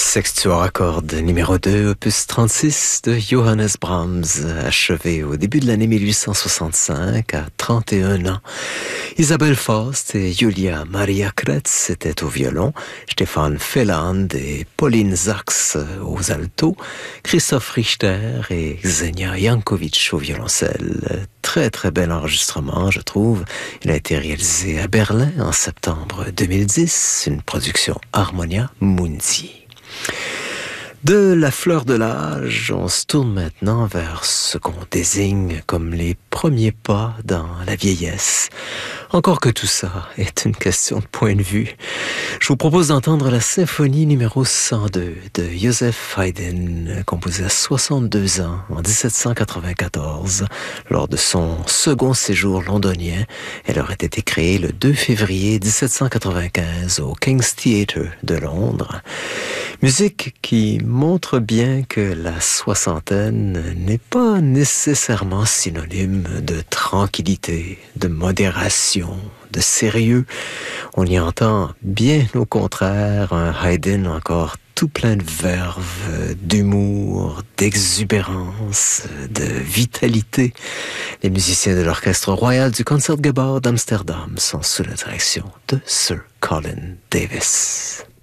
Sextuor à cordes numéro 2, opus 36 de Johannes Brahms, achevé au début de l'année 1865 à 31 ans. Isabelle Faust et Julia Maria Kretz étaient au violon, Stefan Felland et Pauline Sachs aux altos, Christoph Richter et Xenia Jankovic au violoncelle. Très très bel enregistrement, je trouve. Il a été réalisé à Berlin en septembre 2010, une production Harmonia Mundi. De la fleur de l'âge, on se tourne maintenant vers ce qu'on désigne comme les premiers pas dans la vieillesse. Encore que tout ça est une question de point de vue. Je vous propose d'entendre la symphonie numéro 102 de Joseph Haydn, composée à 62 ans en 1794, lors de son second séjour londonien. Elle aurait été créée le 2 février 1795 au King's Theatre de Londres. Musique qui montre bien que la soixantaine n'est pas nécessairement synonyme de tranquillité, de modération, de sérieux. On y entend bien au contraire un Haydn encore tout plein de verve, d'humour, d'exubérance, de vitalité. Les musiciens de l'Orchestre Royal du Concertgebouw d'Amsterdam sont sous la direction de Sir Colin Davis.